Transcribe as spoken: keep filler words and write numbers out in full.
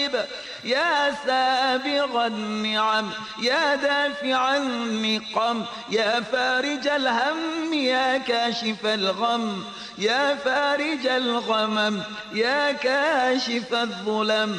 رقيب. يا سابغ النعم يا دافع النقم يا فارج الهم يا كاشف الغم يا فارج الغمم يا كاشف الظلم